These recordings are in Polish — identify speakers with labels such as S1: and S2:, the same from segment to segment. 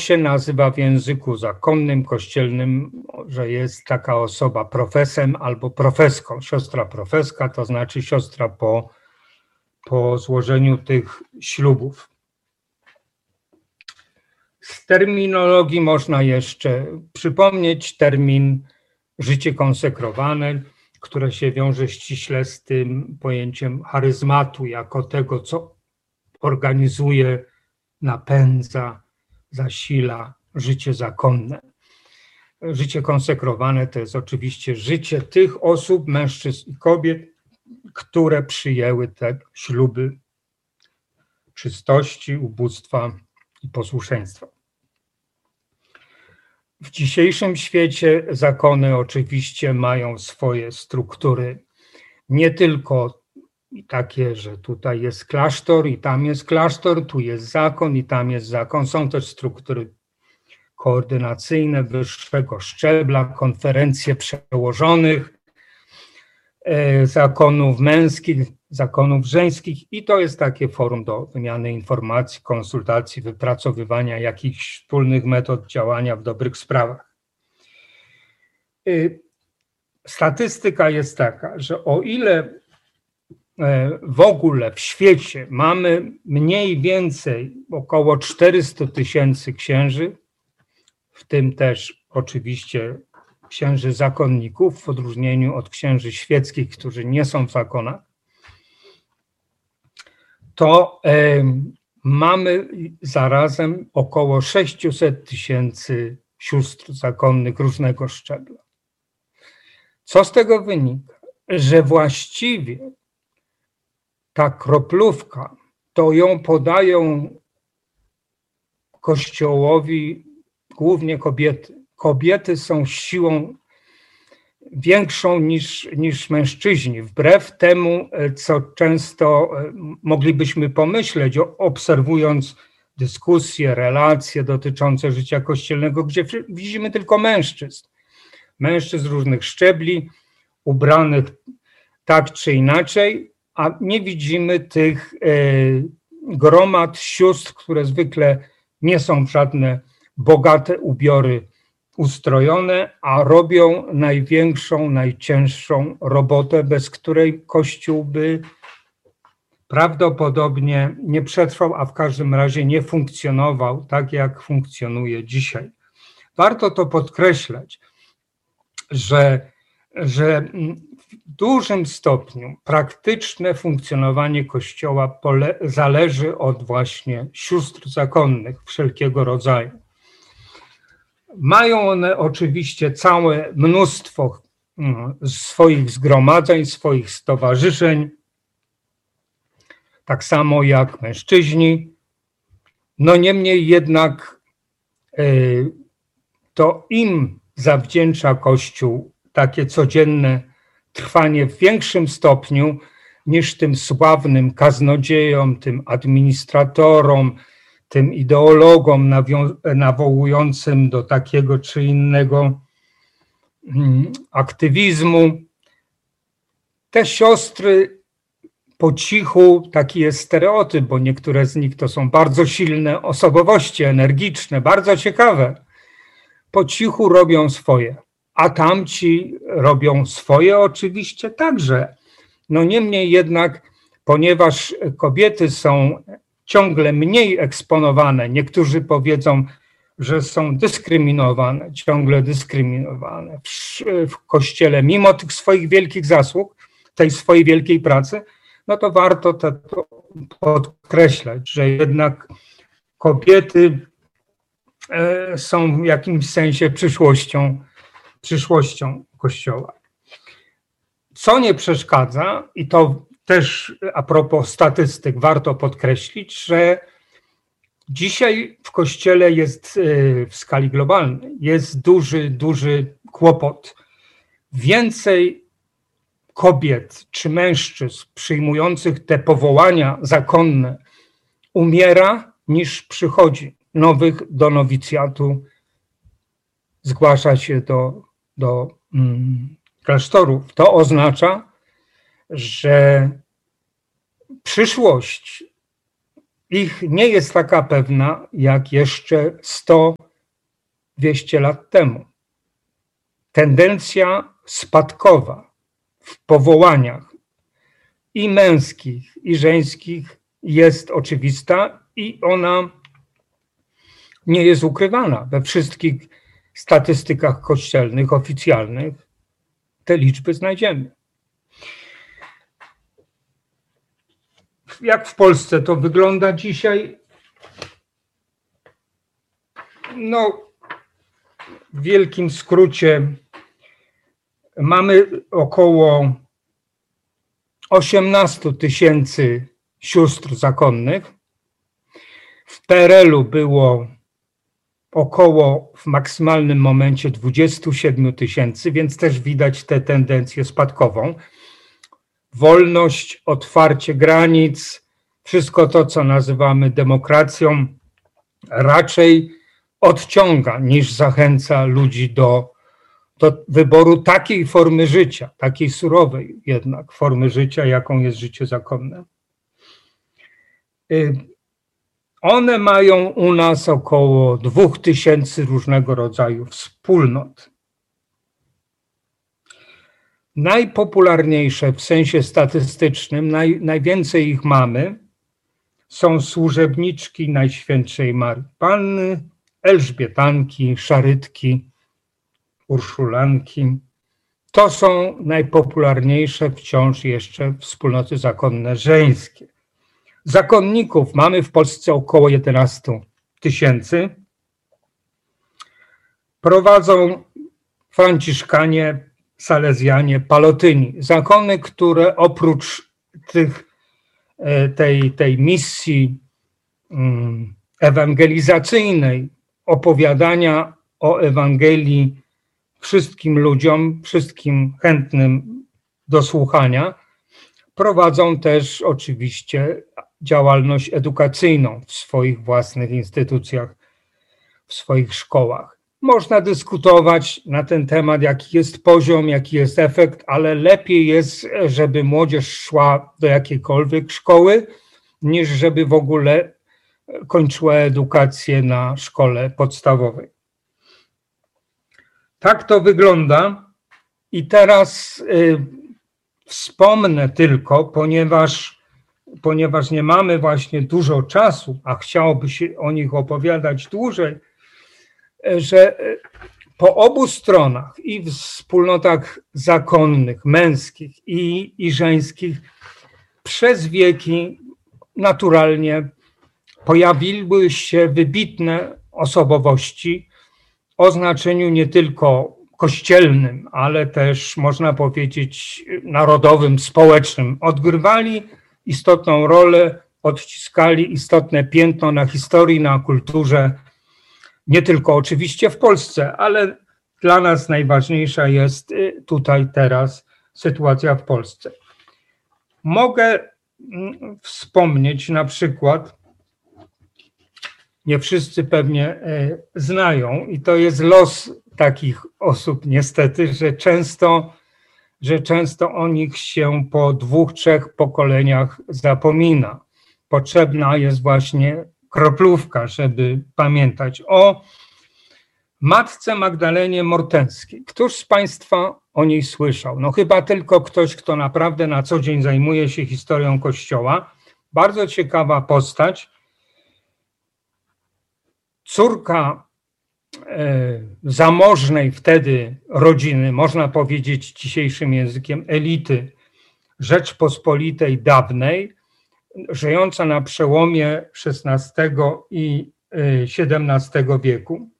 S1: się nazywa w języku zakonnym, kościelnym, że jest taka osoba profesem albo profeską. Siostra profeska to znaczy siostra po złożeniu tych ślubów. Z terminologii można jeszcze przypomnieć termin życie konsekrowane, które się wiąże ściśle z tym pojęciem charyzmatu, jako tego, co organizuje, napędza, zasila życie zakonne. Życie konsekrowane to jest oczywiście życie tych osób, mężczyzn i kobiet, które przyjęły te śluby czystości, ubóstwa i posłuszeństwa. W dzisiejszym świecie zakony oczywiście mają swoje struktury, nie tylko takie, że tutaj jest klasztor i tam jest klasztor, tu jest zakon i tam jest zakon. Są też struktury koordynacyjne wyższego szczebla, konferencje przełożonych, zakonów męskich, zakonów żeńskich i to jest takie forum do wymiany informacji, konsultacji, wypracowywania jakichś wspólnych metod działania w dobrych sprawach. Statystyka jest taka, że o ile w ogóle w świecie mamy mniej więcej około 400 000 księży, w tym też oczywiście księży zakonników, w odróżnieniu od księży świeckich, którzy nie są w zakonach, to mamy zarazem około 600 000 sióstr zakonnych różnego szczebla. Co z tego wynika? Że właściwie ta kroplówka, to ją podają Kościołowi głównie kobiety. Kobiety są siłą większą niż mężczyźni, wbrew temu, co często moglibyśmy pomyśleć, obserwując dyskusje, relacje dotyczące życia kościelnego, gdzie widzimy tylko mężczyzn różnych szczebli, ubranych tak czy inaczej, a nie widzimy tych gromad sióstr, które zwykle nie są w żadne bogate ubiory ustrojone, a robią największą, najcięższą robotę, bez której Kościół by prawdopodobnie nie przetrwał, a w każdym razie nie funkcjonował tak, jak funkcjonuje dzisiaj. Warto to podkreślać, że w dużym stopniu praktyczne funkcjonowanie Kościoła zależy od właśnie sióstr zakonnych wszelkiego rodzaju. Mają one oczywiście całe mnóstwo swoich zgromadzeń, swoich stowarzyszeń, tak samo jak mężczyźni. No niemniej jednak to im zawdzięcza Kościół takie codzienne trwanie w większym stopniu niż tym sławnym kaznodziejom, tym administratorom, tym ideologom nawołującym do takiego czy innego aktywizmu. Te siostry po cichu, taki jest stereotyp, bo niektóre z nich to są bardzo silne osobowości, energiczne, bardzo ciekawe. Po cichu robią swoje, a tamci robią swoje oczywiście także. No niemniej jednak, ponieważ kobiety są ciągle mniej eksponowane, niektórzy powiedzą, że są dyskryminowane, ciągle dyskryminowane w Kościele, mimo tych swoich wielkich zasług, tej swojej wielkiej pracy, no to warto to podkreślać, że jednak kobiety są w jakimś sensie przyszłością Kościoła. Co nie przeszkadza, i to też a propos statystyk warto podkreślić, że dzisiaj w Kościele jest w skali globalnej, jest duży kłopot. Więcej kobiet czy mężczyzn przyjmujących te powołania zakonne umiera niż przychodzi nowych do nowicjatu, zgłasza się do klasztorów. To oznacza, że przyszłość ich nie jest taka pewna jak jeszcze 100-200 lat temu. Tendencja spadkowa w powołaniach i męskich, i żeńskich jest oczywista i ona nie jest ukrywana. We wszystkich statystykach kościelnych, oficjalnych te liczby znajdziemy. Jak w Polsce to wygląda dzisiaj? No, w wielkim skrócie mamy około 18 000 sióstr zakonnych. W PRL-u było około w maksymalnym momencie 27 000, więc też widać tę tendencję spadkową. Wolność, otwarcie granic, wszystko to, co nazywamy demokracją, raczej odciąga niż zachęca ludzi do wyboru takiej formy życia, takiej surowej jednak formy życia, jaką jest życie zakonne. One mają u nas około 2000 różnego rodzaju wspólnot. Najpopularniejsze w sensie statystycznym, najwięcej ich mamy, są służebniczki Najświętszej Marii Panny, Elżbietanki, Szarytki, Urszulanki. To są najpopularniejsze wciąż jeszcze wspólnoty zakonne żeńskie. Zakonników mamy w Polsce około 11 000. Prowadzą franciszkanie, salezjanie, palotyni. Zakony, które oprócz tej misji ewangelizacyjnej, opowiadania o Ewangelii wszystkim ludziom, wszystkim chętnym do słuchania, prowadzą też oczywiście działalność edukacyjną w swoich własnych instytucjach, w swoich szkołach. Można dyskutować na ten temat, jaki jest poziom, jaki jest efekt, ale lepiej jest, żeby młodzież szła do jakiejkolwiek szkoły, niż żeby w ogóle kończyła edukację na szkole podstawowej. Tak to wygląda i teraz wspomnę tylko, ponieważ nie mamy właśnie dużo czasu, a chciałoby się o nich opowiadać dłużej, że po obu stronach i w wspólnotach zakonnych, męskich i żeńskich przez wieki naturalnie pojawiły się wybitne osobowości o znaczeniu nie tylko kościelnym, ale też można powiedzieć narodowym, społecznym. Odgrywali istotną rolę, odciskali istotne piętno na historii, na kulturze, nie tylko oczywiście w Polsce, ale dla nas najważniejsza jest tutaj teraz sytuacja w Polsce. Mogę wspomnieć na przykład, nie wszyscy pewnie znają, i to jest los takich osób niestety, że często o nich się po 2-3 pokoleniach zapomina. Potrzebna jest właśnie kroplówka, żeby pamiętać o matce Magdalenie Mortenskiej. Któż z Państwa o niej słyszał? No chyba tylko ktoś, kto naprawdę na co dzień zajmuje się historią Kościoła. Bardzo ciekawa postać. Córka zamożnej wtedy rodziny, można powiedzieć dzisiejszym językiem elity Rzeczpospolitej dawnej, żyjąca na przełomie XVI i XVII wieku,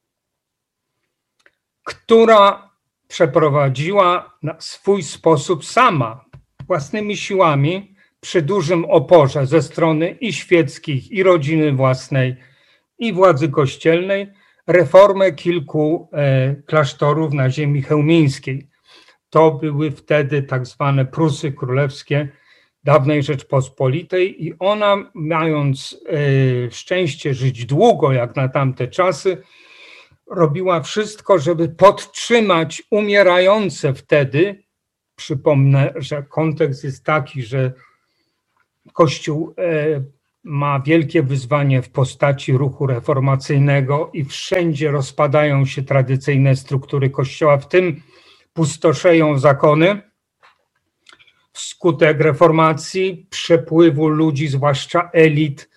S1: która przeprowadziła na swój sposób sama, własnymi siłami, przy dużym oporze ze strony i świeckich, i rodziny własnej, i władzy kościelnej, reformę kilku klasztorów na ziemi chełmińskiej. To były wtedy tak zwane Prusy Królewskie dawnej Rzeczpospolitej i ona, mając szczęście żyć długo jak na tamte czasy, robiła wszystko, żeby podtrzymać umierające wtedy. Przypomnę, że kontekst jest taki, że Kościół ma wielkie wyzwanie w postaci ruchu reformacyjnego i wszędzie rozpadają się tradycyjne struktury Kościoła, w tym pustoszeją zakony. Wskutek reformacji, przepływu ludzi, zwłaszcza elit,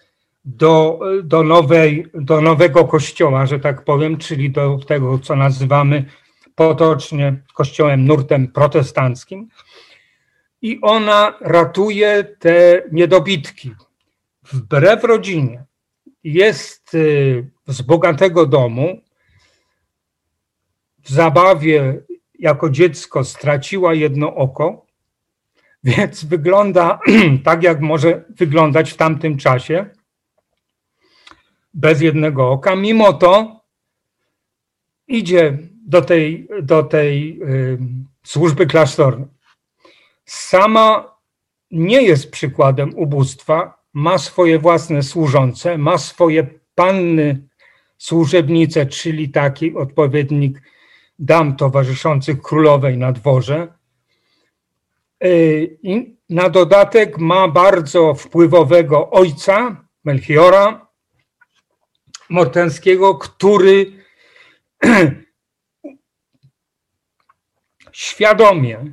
S1: do nowego Kościoła, że tak powiem, czyli do tego, co nazywamy potocznie Kościołem nurtem protestanckim. I ona ratuje te niedobitki. Wbrew rodzinie jest z bogatego domu, w zabawie jako dziecko straciła jedno oko, więc wygląda tak, jak może wyglądać w tamtym czasie, bez jednego oka. Mimo to idzie do tej służby klasztornej. Sama nie jest przykładem ubóstwa, ma swoje własne służące, ma swoje panny służebnice, czyli taki odpowiednik dam towarzyszących królowej na dworze. I na dodatek ma bardzo wpływowego ojca, Melchiora Mortenskiego, który świadomie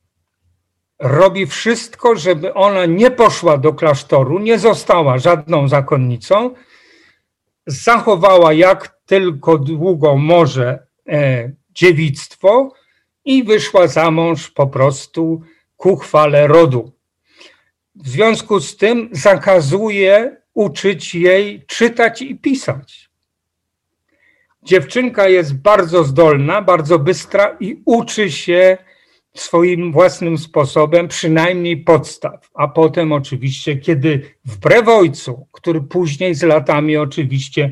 S1: robi wszystko, żeby ona nie poszła do klasztoru, nie została żadną zakonnicą, zachowała jak tylko długo może dziewictwo i wyszła za mąż po prostu ku chwale rodu. W związku z tym zakazuje uczyć jej czytać i pisać. Dziewczynka jest bardzo zdolna, bardzo bystra i uczy się swoim własnym sposobem, przynajmniej podstaw. A potem oczywiście, kiedy wbrew ojcu, który później z latami oczywiście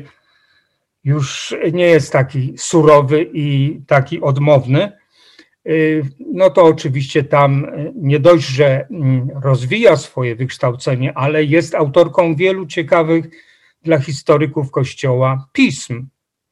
S1: już nie jest taki surowy i taki odmowny, no to oczywiście tam nie dość, że rozwija swoje wykształcenie, ale jest autorką wielu ciekawych dla historyków Kościoła pism.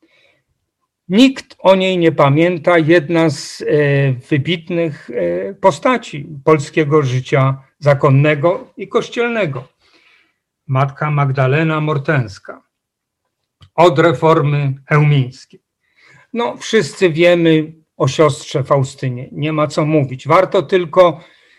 S1: Nikt o niej nie pamięta, jedna z wybitnych postaci polskiego życia zakonnego i kościelnego. Matka Magdalena Mortenska, od reformy chełmińskiej. No, wszyscy wiemy o siostrze Faustynie, nie ma co mówić. Warto tylko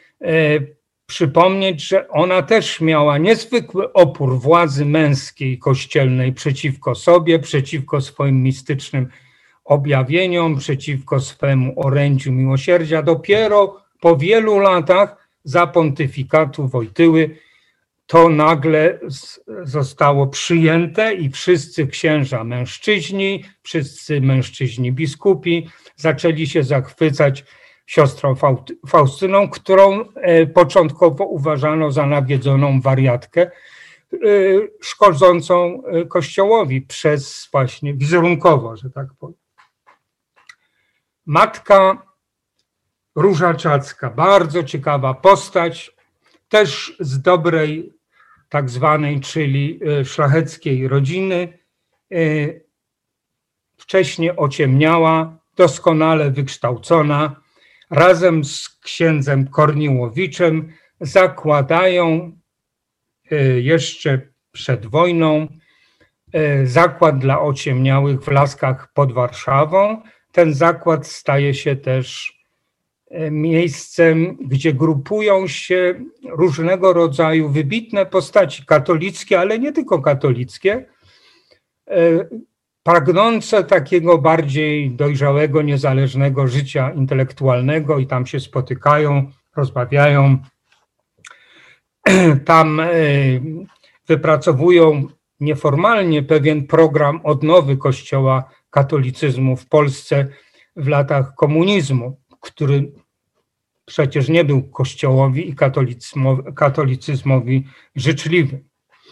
S1: przypomnieć, że ona też miała niezwykły opór władzy męskiej kościelnej przeciwko sobie, przeciwko swoim mistycznym objawieniom, przeciwko swemu orędziu miłosierdzia. Dopiero po wielu latach za pontyfikatu Wojtyły to nagle zostało przyjęte i wszyscy księża mężczyźni, wszyscy mężczyźni biskupi zaczęli się zachwycać siostrą Faustyną, którą początkowo uważano za nawiedzoną wariatkę, szkodzącą Kościołowi przez właśnie wizerunkowo, że tak powiem. Matka Róża Czacka, bardzo ciekawa postać, też z dobrej tak zwanej, czyli szlacheckiej rodziny, wcześniej ociemniała, doskonale wykształcona, razem z księdzem Korniłowiczem zakładają jeszcze przed wojną zakład dla ociemniałych w Laskach pod Warszawą. Ten zakład staje się też miejscem, gdzie grupują się różnego rodzaju wybitne postaci katolickie, ale nie tylko katolickie, pragnące takiego bardziej dojrzałego, niezależnego życia intelektualnego i tam się spotykają, rozmawiają, tam wypracowują nieformalnie pewien program odnowy Kościoła katolicyzmu w Polsce w latach komunizmu, który przecież nie był Kościołowi i katolicyzmowi życzliwy.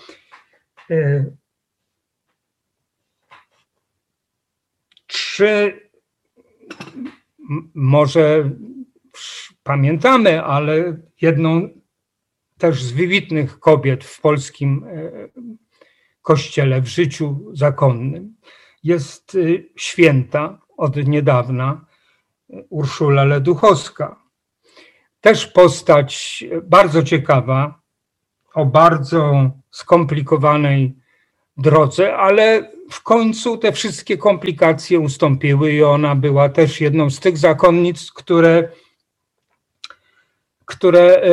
S1: Czy może pamiętamy, ale jedną też z wybitnych kobiet w polskim kościele, w życiu zakonnym jest święta od niedawna Urszula Leduchowska. Też postać bardzo ciekawa, o bardzo skomplikowanej drodze, ale w końcu te wszystkie komplikacje ustąpiły i ona była też jedną z tych zakonnic, które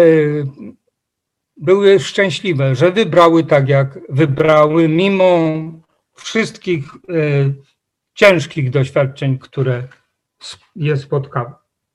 S1: były szczęśliwe, że wybrały tak, jak wybrały, mimo wszystkich ciężkich doświadczeń, które je spotkały.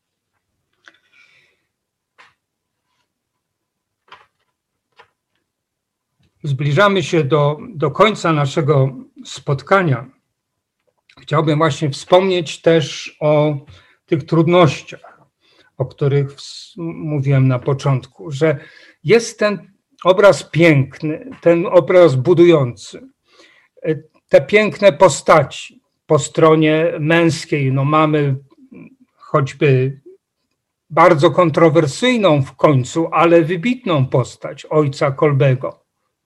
S1: Zbliżamy się do końca naszego spotkania. Chciałbym właśnie wspomnieć też o tych trudnościach, o których mówiłem na początku, że jest ten obraz piękny, ten obraz budujący, te piękne postaci po stronie męskiej. No mamy choćby bardzo kontrowersyjną w końcu, ale wybitną postać ojca Kolbego.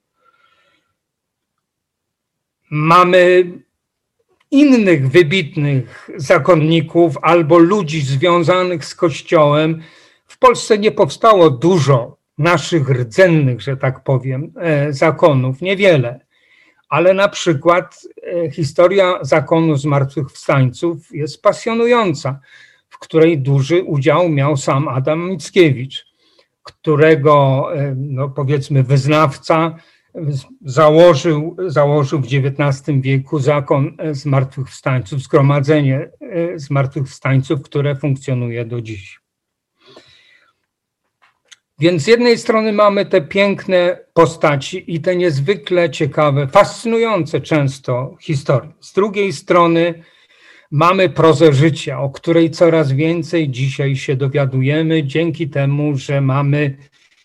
S1: Mamy innych wybitnych zakonników albo ludzi związanych z Kościołem. W Polsce nie powstało dużo naszych rdzennych, że tak powiem, zakonów, niewiele. Ale na przykład historia zakonu zmartwychwstańców jest pasjonująca, w której duży udział miał sam Adam Mickiewicz, którego, no powiedzmy, wyznawca założył w XIX wieku zakon zmartwychwstańców, zgromadzenie zmartwychwstańców, które funkcjonuje do dziś. Więc z jednej strony mamy te piękne postaci i te niezwykle ciekawe, fascynujące często historie. Z drugiej strony mamy prozę życia, o której coraz więcej dzisiaj się dowiadujemy dzięki temu, że mamy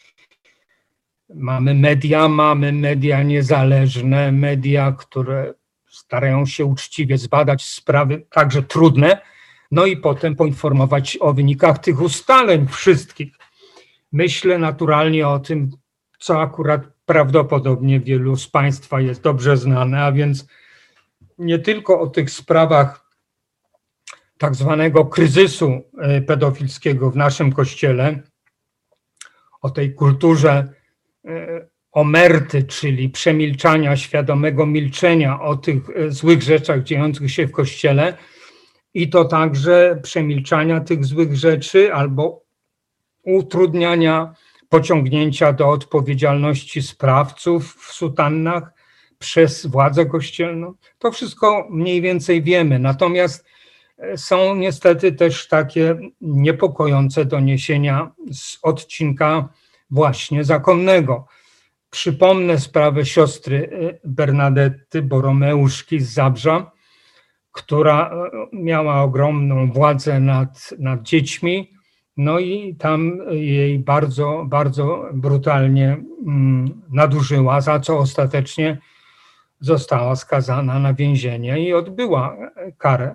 S1: media niezależne, media, które starają się uczciwie zbadać sprawy także trudne, no i potem poinformować o wynikach tych ustaleń wszystkich. Myślę naturalnie o tym, co akurat prawdopodobnie wielu z Państwa jest dobrze znane, a więc nie tylko o tych sprawach tak zwanego kryzysu pedofilskiego w naszym Kościele, o tej kulturze omerty, czyli przemilczania, świadomego milczenia o tych złych rzeczach dziejących się w Kościele i to także przemilczania tych złych rzeczy albo utrudniania pociągnięcia do odpowiedzialności sprawców w sutannach przez władzę kościelną. To wszystko mniej więcej wiemy, natomiast są niestety też takie niepokojące doniesienia z odcinka właśnie zakonnego. Przypomnę sprawę siostry Bernadetty Boromeuszki z Zabrza, która miała ogromną władzę nad dziećmi, no i tam jej bardzo, bardzo brutalnie nadużyła, za co ostatecznie została skazana na więzienie i odbyła karę.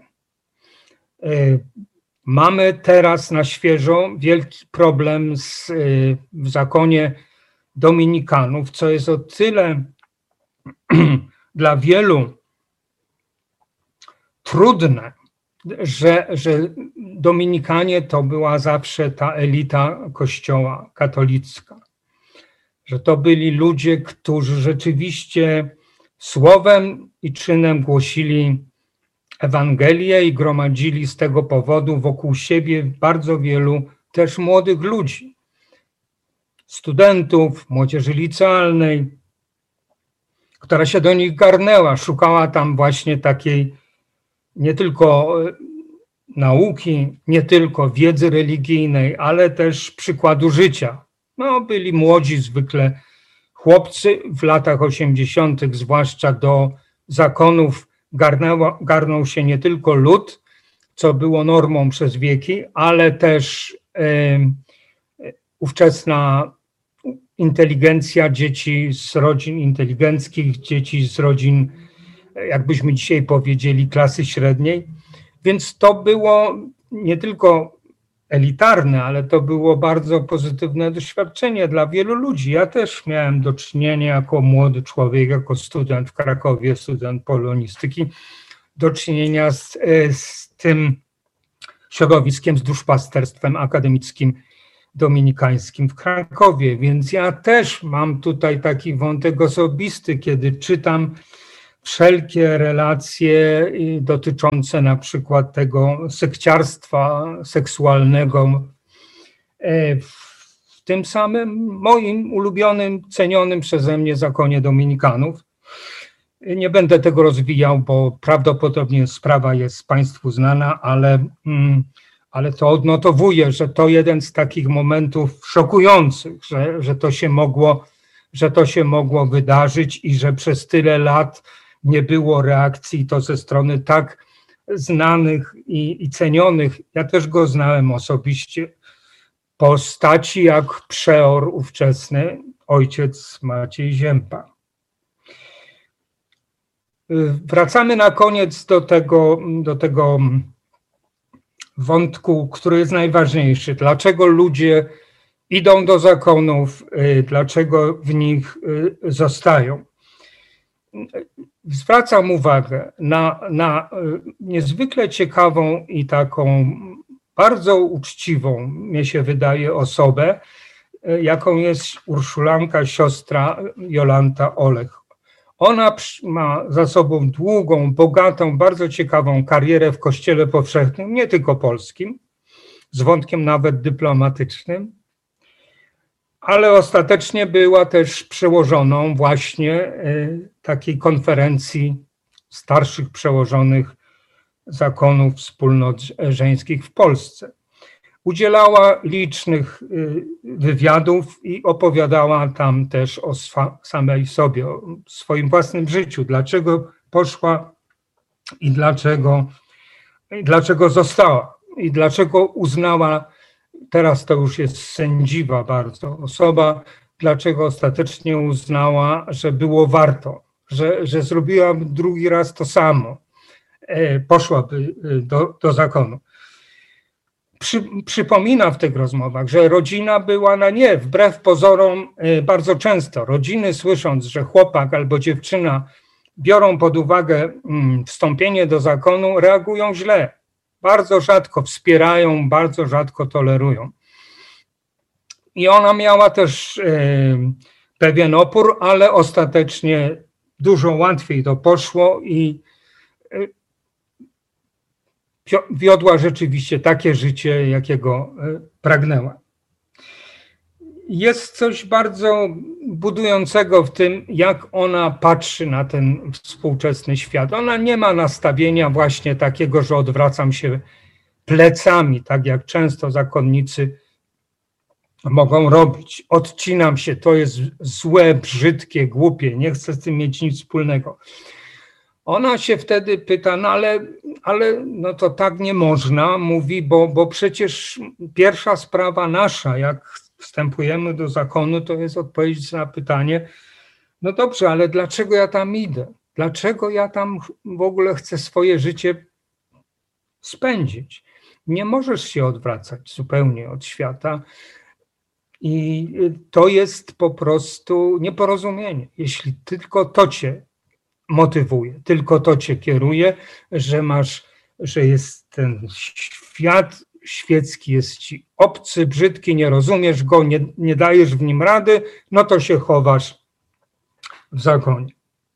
S1: Mamy teraz na świeżo wielki problem w zakonie dominikanów, co jest o tyle dla wielu trudne, że dominikanie to była zawsze ta elita Kościoła katolicka, że to byli ludzie, którzy rzeczywiście słowem i czynem głosili Ewangelię i gromadzili z tego powodu wokół siebie bardzo wielu też młodych ludzi, studentów, młodzieży licealnej, która się do nich garnęła, szukała tam właśnie takiej nie tylko nauki, nie tylko wiedzy religijnej, ale też przykładu życia. No, byli młodzi zwykle chłopcy w latach 80., zwłaszcza do zakonów garnął się nie tylko lud, co było normą przez wieki, ale też ówczesna inteligencja, dzieci z rodzin inteligenckich, dzieci z rodzin, jakbyśmy dzisiaj powiedzieli, klasy średniej. Więc to było nie tylko elitarne, ale to było bardzo pozytywne doświadczenie dla wielu ludzi. Ja też miałem do czynienia jako młody człowiek, jako student w Krakowie, student polonistyki, do czynienia z tym środowiskiem, z duszpasterstwem akademickim dominikańskim w Krakowie, więc ja też mam tutaj taki wątek osobisty, kiedy czytam wszelkie relacje dotyczące na przykład tego sekciarstwa seksualnego w tym samym moim ulubionym, cenionym przeze mnie zakonie dominikanów. Nie będę tego rozwijał, bo prawdopodobnie sprawa jest Państwu znana, ale to odnotowuję, że to jeden z takich momentów szokujących, że to się mogło wydarzyć i że przez tyle lat nie było reakcji, to ze strony tak znanych i cenionych, ja też go znałem osobiście, postaci jak przeor ówczesny, ojciec Maciej Zięba. Wracamy na koniec do tego wątku, który jest najważniejszy. Dlaczego ludzie idą do zakonów, dlaczego w nich zostają? Zwracam uwagę na niezwykle ciekawą i taką bardzo uczciwą, mnie się wydaje, osobę, jaką jest urszulanka siostra Jolanta Olech. Ona ma za sobą długą, bogatą, bardzo ciekawą karierę w Kościele Powszechnym, nie tylko polskim, z wątkiem nawet dyplomatycznym, ale ostatecznie była też przełożoną właśnie takiej konferencji starszych przełożonych zakonów wspólnot żeńskich w Polsce. Udzielała licznych wywiadów i opowiadała tam też o samej sobie, o swoim własnym życiu, dlaczego poszła i dlaczego została i dlaczego uznała, teraz to już jest sędziwa bardzo osoba, dlaczego ostatecznie uznała, że było warto, że zrobiłaby drugi raz to samo, poszłaby do zakonu. Przypomina w tych rozmowach, że rodzina była na nie, wbrew pozorom bardzo często. Rodziny, słysząc, że chłopak albo dziewczyna biorą pod uwagę wstąpienie do zakonu, reagują źle. Bardzo rzadko wspierają, bardzo rzadko tolerują. I ona miała też pewien opór, ale ostatecznie dużo łatwiej to poszło i wiodła rzeczywiście takie życie, jakiego pragnęła. Jest coś bardzo budującego w tym, jak ona patrzy na ten współczesny świat. Ona nie ma nastawienia właśnie takiego, że odwracam się plecami, tak jak często zakonnicy mogą robić. Odcinam się, to jest złe, brzydkie, głupie, nie chcę z tym mieć nic wspólnego. Ona się wtedy pyta, no ale no to tak nie można, mówi, bo przecież pierwsza sprawa nasza, jak wstępujemy do zakonu, to jest odpowiedź na pytanie, no dobrze, ale dlaczego ja tam idę? Dlaczego ja tam w ogóle chcę swoje życie spędzić? Nie możesz się odwracać zupełnie od świata i to jest po prostu nieporozumienie. Jeśli tylko to cię motywuje, tylko to cię kieruje, że jest ten świat świecki, jest ci obcy, brzydki, nie rozumiesz go, nie dajesz w nim rady, no to się chowasz w zakonie.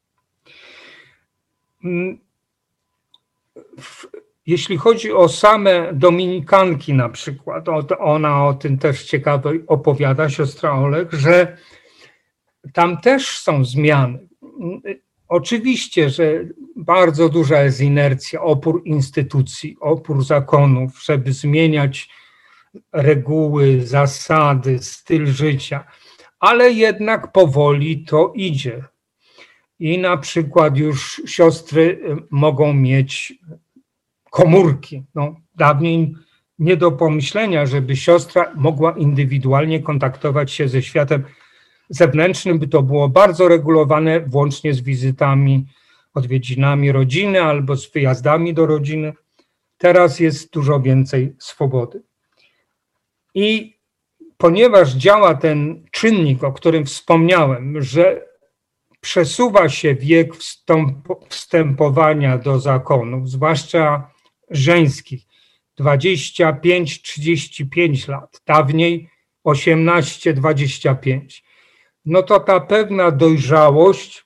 S1: Jeśli chodzi o same dominikanki na przykład, ona o tym też ciekawie opowiada, siostra Olech, że tam też są zmiany. Oczywiście, że bardzo duża jest inercja, opór instytucji, opór zakonów, żeby zmieniać reguły, zasady, styl życia, ale jednak powoli to idzie. I na przykład już siostry mogą mieć komórki. No, dawniej nie do pomyślenia, żeby siostra mogła indywidualnie kontaktować się ze światem zewnętrznym, by to było bardzo regulowane, włącznie z wizytami, odwiedzinami rodziny albo z wyjazdami do rodziny. Teraz jest dużo więcej swobody. I ponieważ działa ten czynnik, o którym wspomniałem, że przesuwa się wiek wstępowania do zakonów, zwłaszcza żeńskich, 25-35 lat. Dawniej 18-25. No to ta pewna dojrzałość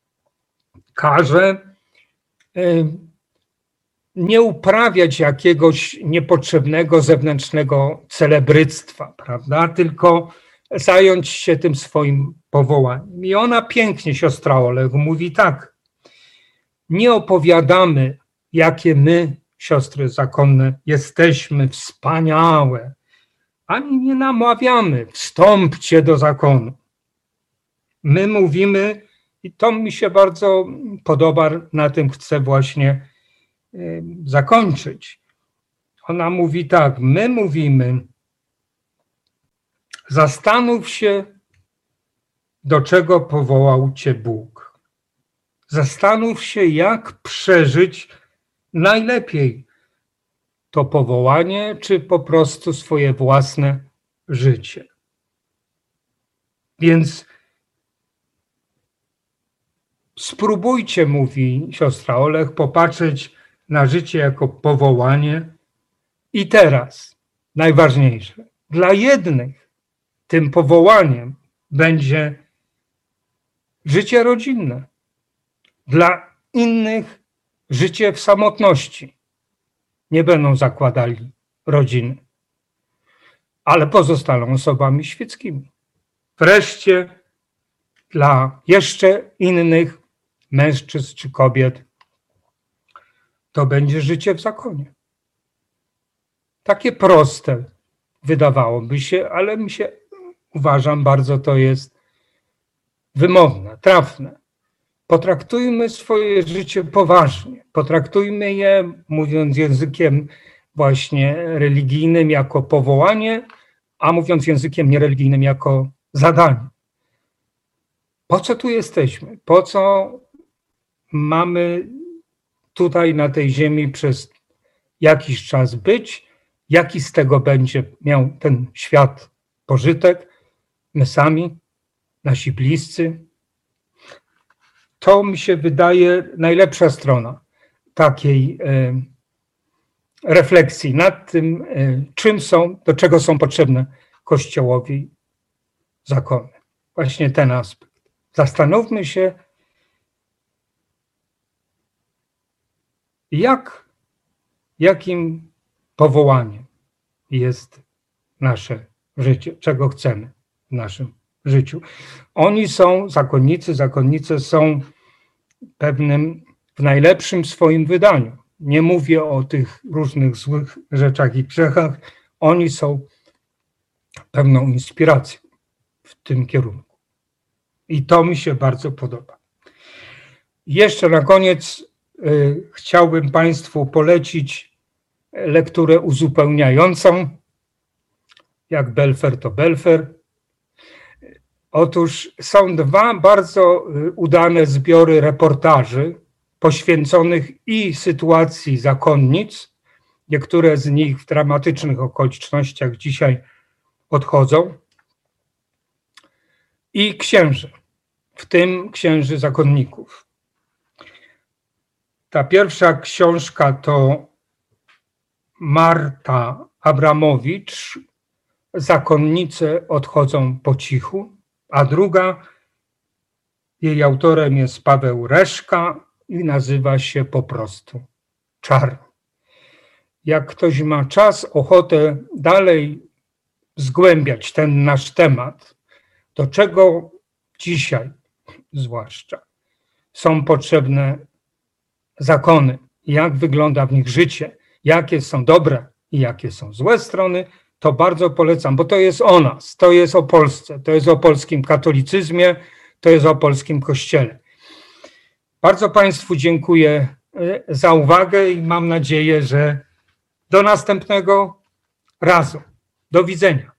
S1: każe nie uprawiać jakiegoś niepotrzebnego zewnętrznego celebryctwa, prawda? Tylko zająć się tym swoim powołaniem. I ona pięknie, siostra Oleg, mówi tak: nie opowiadamy, jakie my, siostry zakonne, jesteśmy wspaniałe, ani nie namawiamy, wstąpcie do zakonu. My mówimy, i to mi się bardzo podoba, na tym chcę właśnie zakończyć. Ona mówi tak: my mówimy, zastanów się, do czego powołał cię Bóg. Zastanów się, jak przeżyć najlepiej to powołanie, czy po prostu swoje własne życie. Więc spróbujcie, mówi siostra Oleg, popatrzeć na życie jako powołanie. I teraz najważniejsze, dla jednych tym powołaniem będzie życie rodzinne, dla innych życie w samotności. Nie będą zakładali rodziny, ale pozostaną osobami świeckimi. Wreszcie dla jeszcze innych mężczyzn czy kobiet to będzie życie w zakonie. Takie proste wydawałoby się, ale uważam, bardzo to jest wymowne, trafne. Potraktujmy swoje życie poważnie. Potraktujmy je, mówiąc językiem właśnie religijnym, jako powołanie, a mówiąc językiem niereligijnym, jako zadanie. Po co tu jesteśmy? Po co mamy tutaj na tej ziemi przez jakiś czas być? Jaki z tego będzie miał ten świat pożytek? My sami, nasi bliscy? To mi się wydaje najlepsza strona takiej refleksji nad tym, czym są, do czego są potrzebne Kościołowi zakony. Właśnie ten aspekt. Zastanówmy się, jakim powołaniem jest nasze życie, czego chcemy w naszym życiu. Oni są, zakonnice są w najlepszym swoim wydaniu. Nie mówię o tych różnych złych rzeczach i grzechach. Oni są pewną inspiracją w tym kierunku. I to mi się bardzo podoba. Jeszcze na koniec chciałbym Państwu polecić lekturę uzupełniającą, jak Belfer to Belfer. Otóż są dwa bardzo udane zbiory reportaży poświęconych i sytuacji zakonnic, niektóre z nich w dramatycznych okolicznościach dzisiaj odchodzą, i księży, w tym księży zakonników. Ta pierwsza książka to Marta Abramowicz, Zakonnice odchodzą po cichu, a druga, jej autorem jest Paweł Reszka i nazywa się po prostu Czarny. Jak ktoś ma czas, ochotę dalej zgłębiać ten nasz temat, do czego dzisiaj zwłaszcza są potrzebne zakony, jak wygląda w nich życie, jakie są dobre i jakie są złe strony, to bardzo polecam, bo to jest o nas, to jest o Polsce, to jest o polskim katolicyzmie, to jest o polskim Kościele. Bardzo Państwu dziękuję za uwagę i mam nadzieję, że do następnego razu. Do widzenia.